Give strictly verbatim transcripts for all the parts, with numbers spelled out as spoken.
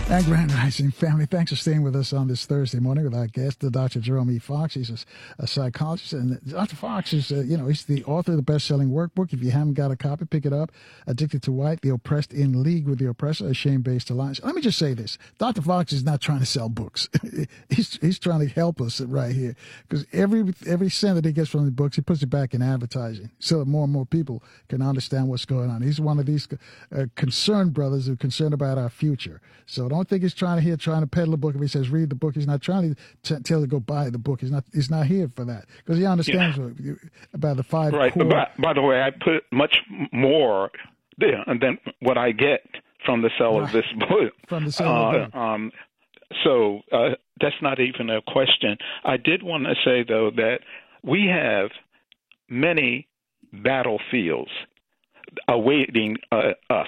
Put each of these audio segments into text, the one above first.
And Grand Rising family, thanks for staying with us on this Thursday morning with our guest, Doctor Jerome E. Fox. He's a, a psychologist, and Doctor Fox is, uh, you know, he's the author of the best-selling workbook. If you haven't got a copy, pick it up. Addicted to White: The Oppressed in League with the Oppressor, a Shame-Based Alliance. Let me just say this: Doctor Fox is not trying to sell books. he's he's trying to help us right here, because every every cent that he gets from the books, he puts it back in advertising, so that more and more people can understand what's going on. He's one of these uh, concerned brothers who are concerned about our future. So don't think he's trying to here trying to peddle a book. If he says read the book, he's not trying to t- tell you to go buy the book. He's not he's not here for that, because he understands yeah. what, about the five. Right. Core... By, by the way, I put much more than what I get from the sale right. of this book. From the sale uh, of the book. Um, so uh, that's not even a question. I did want to say though that we have many battlefields awaiting uh, us.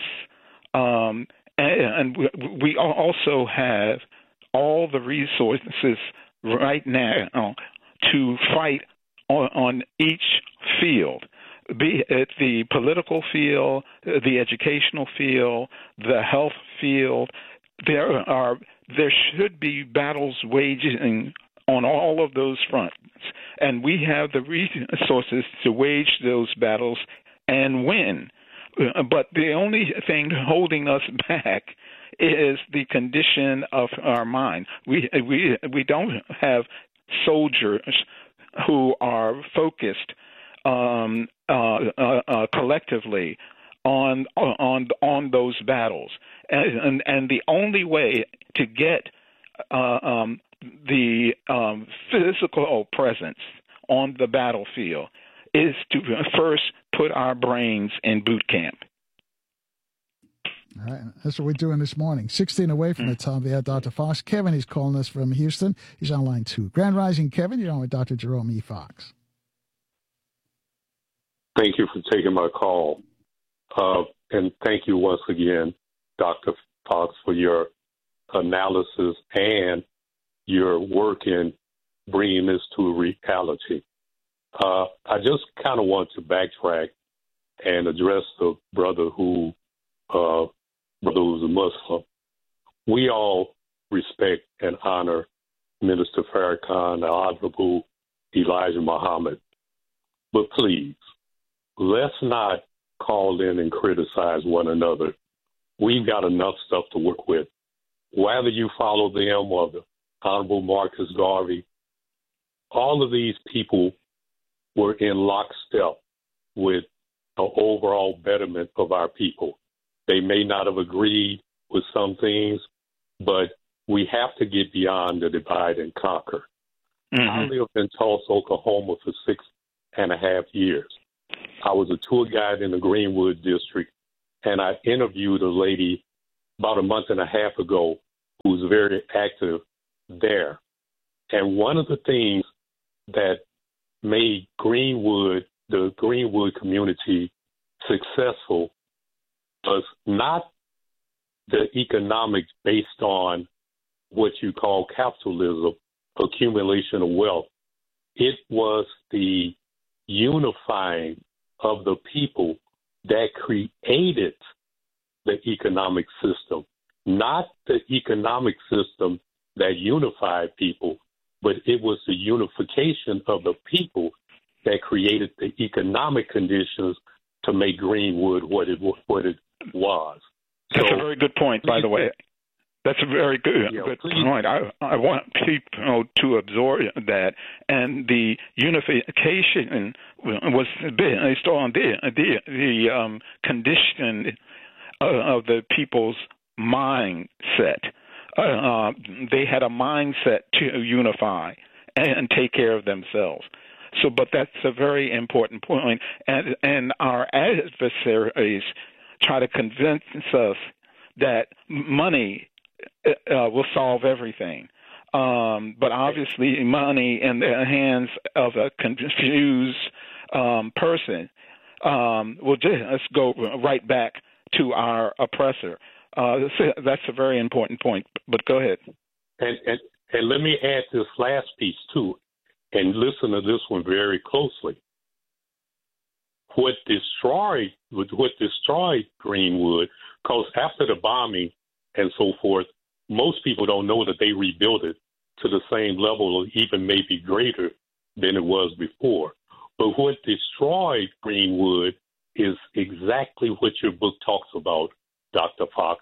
Um, And we also have all the resources right now to fight on, on each field, be it the political field, the educational field, the health field. There are there should be battles waging on all of those fronts, and we have the resources to wage those battles and win. But the only thing holding us back is the condition of our mind. We we we don't have soldiers who are focused um, uh, uh, uh, collectively on on on those battles, and and, and the only way to get uh, um, the um, physical presence on the battlefield is to first put our brains in boot camp. All right. That's what we're doing this morning. sixteen away from mm. the top there, Doctor Fox. Kevin is calling us from Houston. He's on line two. Grand Rising, Kevin. You're on with Doctor Jerome E. Fox. Thank you for taking my call. Uh, and thank you once again, Doctor Fox, for your analysis and your work in bringing this to reality. Uh, I just kind of want to backtrack and address the brother who, uh, brother who's a Muslim. We all respect and honor Minister Farrakhan, the Honorable Elijah Muhammad. But please, let's not call in and criticize one another. We've got enough stuff to work with. Whether you follow them or the Honorable Marcus Garvey, all of these people were in lockstep with the overall betterment of our people. They may not have agreed with some things, but we have to get beyond the divide and conquer. Mm-hmm. I lived in Tulsa, Oklahoma for six and a half years. I was a tour guide in the Greenwood district, and I interviewed a lady about a month and a half ago who was very active there. And one of the things that made Greenwood, the Greenwood community, successful was not the economics based on what you call capitalism, accumulation of wealth. It was the unifying of the people that created the economic system, not the economic system that unified people, but it was the unification of the people that created the economic conditions to make Greenwood what it what it was. That's so, a very good point, by the way. That's a very good, yeah, good point. I, I want people to absorb that. And the unification was based on the, the, the um, condition of the people's mindset. Uh, they had a mindset to unify and take care of themselves. So, but that's a very important point. And, and our adversaries try to convince us that money uh, will solve everything. Um, but obviously money in the hands of a confused um, person um, will just go right back to our oppressor. Uh, that's a very important point, but go ahead. And, and, and let me add this last piece, too, and listen to this one very closely. What destroyed, what destroyed Greenwood, because after the bombing and so forth, most people don't know that they rebuilt it to the same level or even maybe greater than it was before. But what destroyed Greenwood is exactly what your book talks about, Doctor Fox.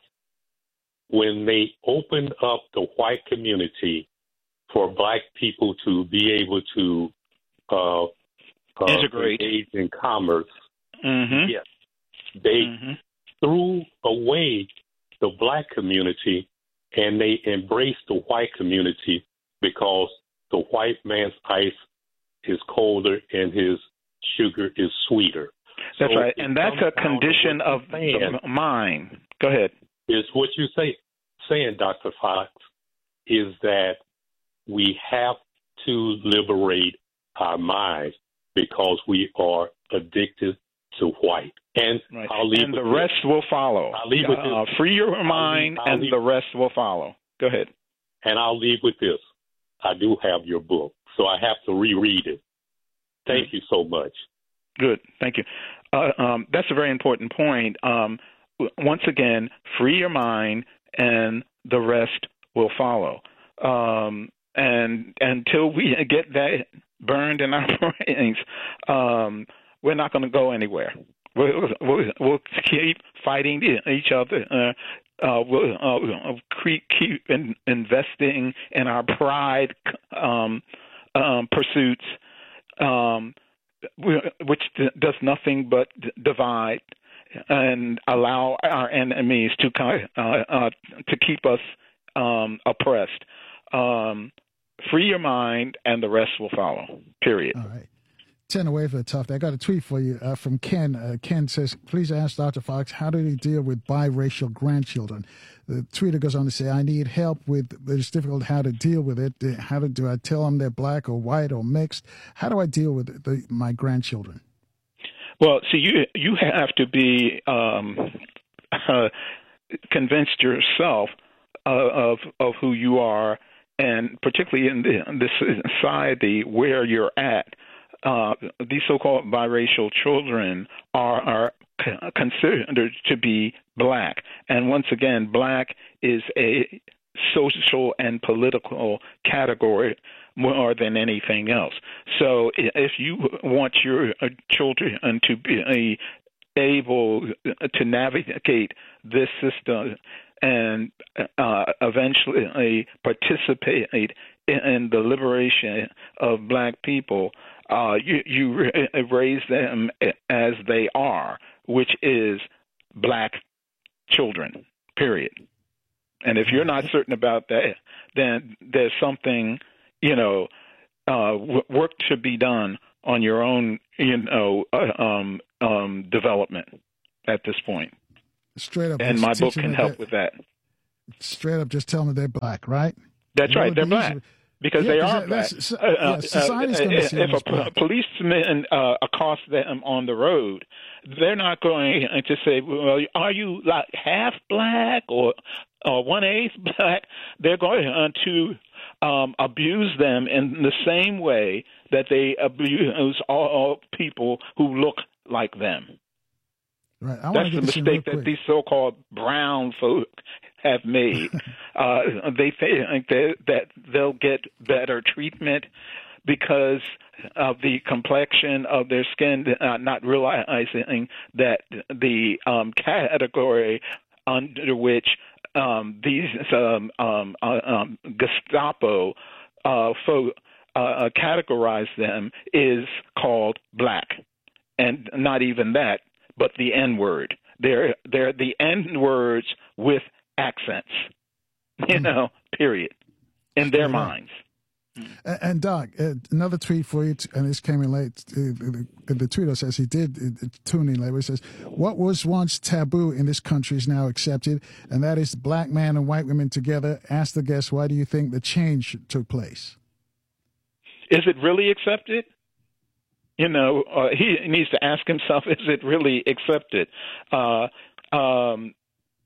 When they opened up the white community for black people to be able to uh, uh, integrate, engage in commerce, mm-hmm. yes, they mm-hmm. threw away the black community and they embraced the white community because the white man's ice is colder and his sugar is sweeter. That's so right, and that's a condition of the mind. Go ahead. Is what you say, saying, Doctor Fox, is that we have to liberate our minds because we are addicted to white. And right. I'll leave and the with rest this. will follow. I'll leave with uh, this. Free your I'll mind, leave, I'll and leave. the rest will follow. Go ahead. And I'll leave with this. I do have your book, so I have to reread it. Thank mm-hmm. you so much. Good. Thank you. Uh, um, that's a very important point. Um, once again, free your mind, and the rest will follow. Um, and until we get that burned in our brains, um, we're not going to go anywhere. We'll, we'll, we'll keep fighting each other. Uh, uh, we'll uh, keep in, investing in our pride um, um, pursuits, um, which does nothing but divide and allow our enemies to uh, uh, to keep us um, oppressed. Um, free your mind, and the rest will follow. Period. All right. Ten away for the tough day. I got a tweet for you uh, from Ken. Uh, Ken says, please ask Doctor Fox, how do he deal with biracial grandchildren? The tweeter goes on to say, I need help with, it's difficult how to deal with it. How to, do I tell them they're black or white or mixed? How do I deal with the, my grandchildren? Well, see, you you have to be um, uh, convinced yourself uh, of of who you are, and particularly in, the, in this society where you're at. Uh, these so-called biracial children are, are considered to be black. And once again, black is a social and political category more than anything else. So if you want your children to be able to navigate this system and uh, eventually participate in the liberation of black people, Uh, you, you raise them as they are, which is black children, period. And if you're not certain about that, then there's something, you know, uh, work to be done on your own, you know, uh, um, um, development at this point. Straight up. And my book can help with that. Straight up, just tell them they're black, right? That's right, they're black. Because yeah, they are that, black. So, uh, yeah, society's uh, going to see if a black. policeman uh, accosts them on the road, they're not going to say, "Well, are you like half black or or one eighth black?" They're going to um, abuse them in the same way that they abuse all, all people who look like them. Right. I That's the mistake that these so-called brown folk have made. uh, they think that, that they'll get better treatment because of the complexion of their skin, uh, not realizing that the um, category under which um, these um, um, uh, um, Gestapo uh, folk uh, categorize them is called black, and not even that, but the N-word. They're they're the N-words with accents, you know, period, in their yeah. minds. And, and Doc, uh, another tweet for you, and this came in late. Uh, the, the tweeter says he did uh, tune in late. He says, what was once taboo in this country is now accepted, and that is black man and white women together. Ask the guest, why do you think the change took place? Is it really accepted? You know, uh, he needs to ask himself, is it really accepted? Uh, um,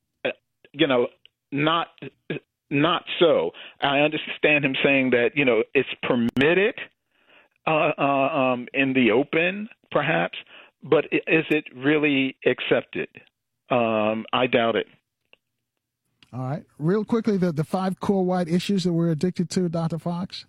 you know, not not so. I understand him saying that, you know, it's permitted uh, uh, um, in the open, perhaps, but is it really accepted? Um, I doubt it. All right. Real quickly, the, the five core white issues that we're addicted to, Doctor Fox?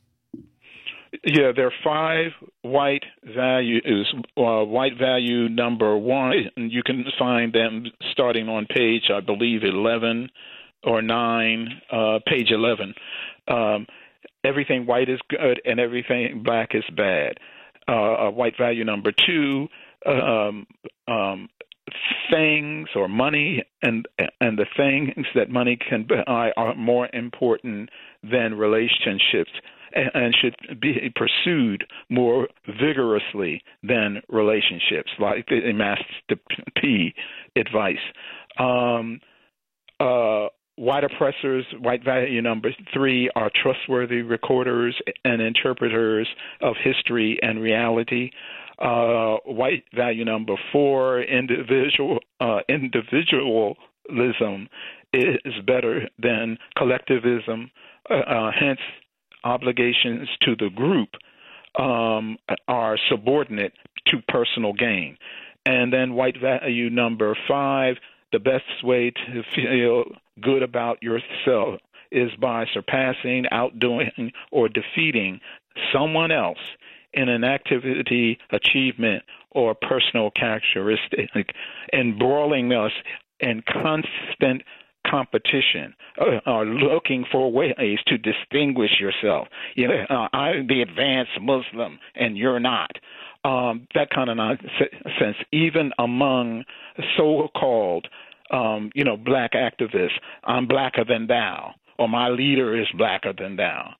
Yeah, there are five white values. Uh, white value number one, and you can find them starting on page, I believe, eleven or nine, uh, page eleven. Um, everything white is good and everything black is bad. Uh, white value number two, um, um, things or money and and the things that money can buy are more important than relationships, and should be pursued more vigorously than relationships, like the Master P advice. Um, uh, white oppressors, white value number three, are trustworthy recorders and interpreters of history and reality. Uh, white value number four, individual uh, individualism is better than collectivism, uh, uh, hence obligations to the group um, are subordinate to personal gain. And then white value number five, the best way to feel good about yourself is by surpassing, outdoing, or defeating someone else in an activity, achievement, or personal characteristic, embroiling us in constant competition, uh, are looking for ways to distinguish yourself. You know, uh, I'm the advanced Muslim and you're not. Um, that kind of nonsense, even among so-called, um, you know, black activists. I'm blacker than thou, or my leader is blacker than thou.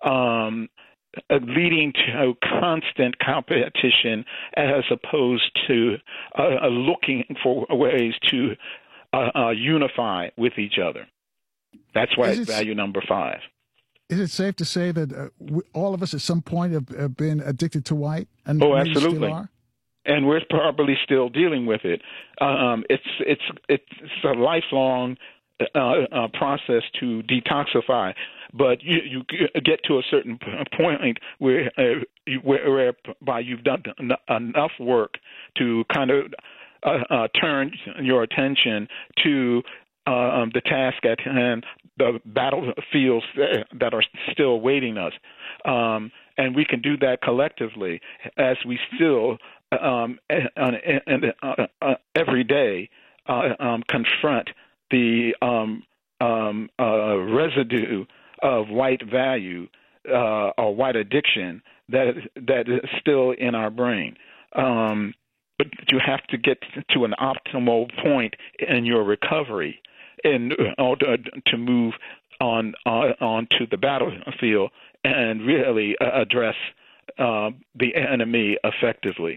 Um, leading to constant competition as opposed to uh, looking for ways to Uh, uh, unify with each other. That's why it's value number five. Is it safe to say that uh, we, all of us at some point have, have been addicted to white? And oh, maybe absolutely. Still are? And we're probably still dealing with it. Um, it's it's it's a lifelong uh, uh, process to detoxify. But you, you get to a certain point where, uh, you, where whereby you've done enough work to kind of Uh, uh, turn your attention to uh, um, the task at hand, the battlefields that are still awaiting us. Um, and we can do that collectively as we still, um, and, and, uh, uh, every day, uh, um, confront the um, um, uh, residue of white value uh, or white addiction that that is still in our brain. Um, But you have to get to an optimal point in your recovery in order to move on on, on to the battlefield and really address uh, the enemy effectively.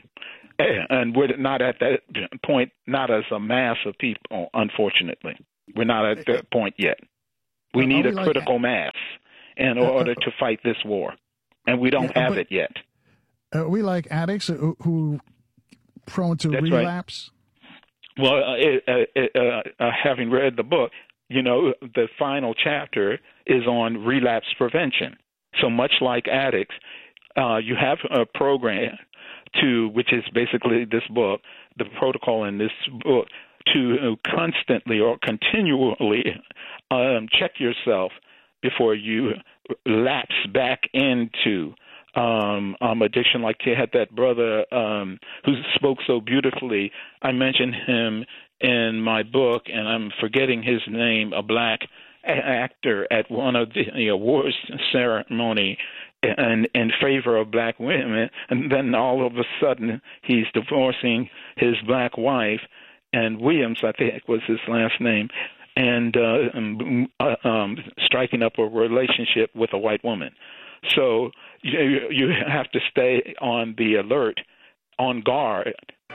And we're not at that point, not as a mass of people, unfortunately. We're not at that point yet. We need a critical mass in order to fight this war, and we don't have it yet. Are we like addicts who... who prone to That's relapse? Right. Well, uh, it, uh, it, uh, uh, having read the book, you know, the final chapter is on relapse prevention. So much like addicts, uh, you have a program to, which is basically this book, the protocol in this book, to constantly or continually um, check yourself before you lapse back into Um, um, addiction. Like you had that brother um, who spoke so beautifully. I mentioned him in my book, and I'm forgetting his name, a black actor at one of the, the awards ceremony in, in favor of black women, and then all of a sudden he's divorcing his black wife, and Williams, I think was his last name, and uh, um, uh, um, striking up a relationship with a white woman. So you, you have to stay on the alert, on guard,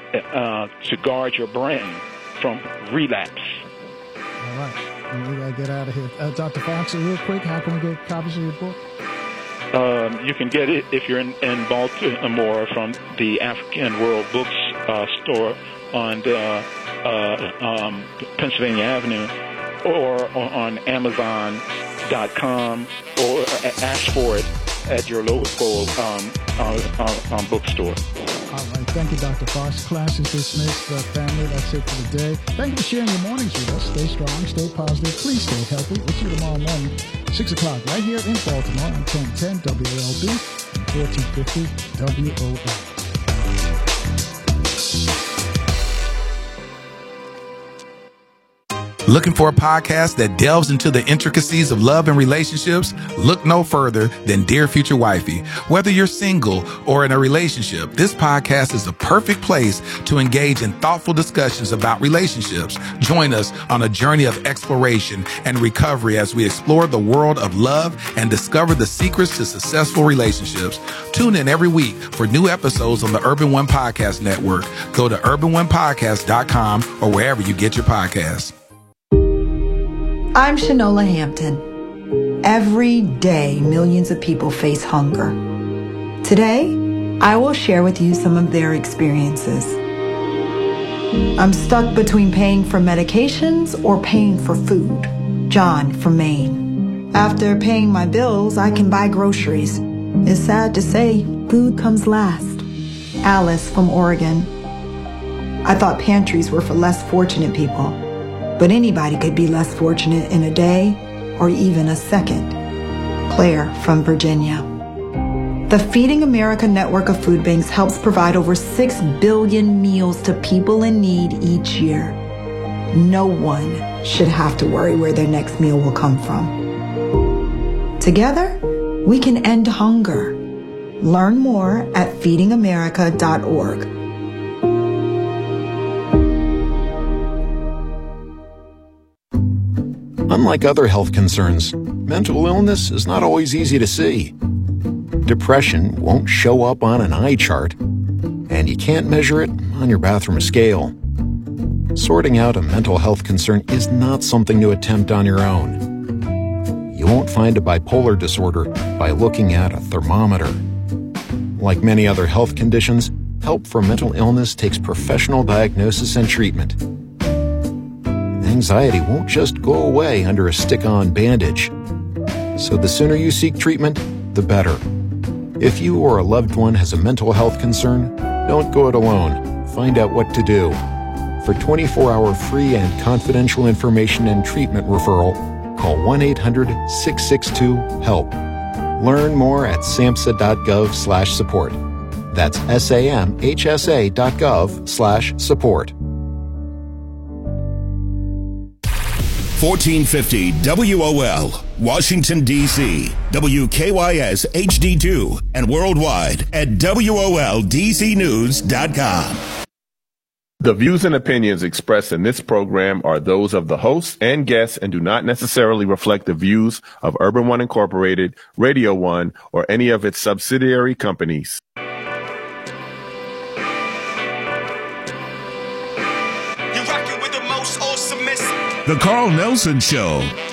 uh, to guard your brain from relapse. All right. We got to get out of here. Uh, Doctor Fox, real quick, how can we get copies of your book? Um, you can get it if you're in, in Baltimore from the African World Books uh, store on the, uh, um, Pennsylvania Avenue, or, or on Amazon dot com, or ask for it at your local um, uh, uh, um, bookstore. All right. Thank you, Doctor Fox. Class is dismissed. Uh, family, that's it for the day. Thank you for sharing your mornings with us. Stay strong, stay positive. Please stay healthy. We'll see you tomorrow morning, six o'clock, right here in Baltimore on ten ten W O L B, fourteen fifty W O L. Looking for a podcast that delves into the intricacies of love and relationships? Look no further than Dear Future Wifey. Whether you're single or in a relationship, this podcast is the perfect place to engage in thoughtful discussions about relationships. Join us on a journey of exploration and recovery as we explore the world of love and discover the secrets to successful relationships. Tune in every week for new episodes on the Urban One Podcast Network. Go to urban one podcast dot com or wherever you get your podcasts. I'm Shanola Hampton. Every day, millions of people face hunger. Today, I will share with you some of their experiences. I'm stuck between paying for medications or paying for food. John from Maine. After paying my bills, I can buy groceries. It's sad to say, food comes last. Alice from Oregon. I thought pantries were for less fortunate people. But anybody could be less fortunate in a day or even a second. Claire from Virginia. The Feeding America network of food banks helps provide over six billion meals to people in need each year. No one should have to worry where their next meal will come from. Together, we can end hunger. Learn more at feeding america dot org. Unlike other health concerns, mental illness is not always easy to see. Depression won't show up on an eye chart, and you can't measure it on your bathroom scale. Sorting out a mental health concern is not something to attempt on your own. You won't find a bipolar disorder by looking at a thermometer. Like many other health conditions, help for mental illness takes professional diagnosis and treatment. Anxiety won't just go away under a stick-on bandage. So the sooner you seek treatment, the better. If you or a loved one has a mental health concern, don't go it alone. Find out what to do. For twenty-four hour free and confidential information and treatment referral, call one eight hundred six six two HELP. Learn more at samhsa dot gov slash support. That's S A M H S A dot gov slash support. fourteen fifty W O L, Washington, D C, W K Y S H D two, and worldwide at W O L D C news dot com. The views and opinions expressed in this program are those of the hosts and guests and do not necessarily reflect the views of Urban One Incorporated, Radio One, or any of its subsidiary companies. The Carl Nelson Show.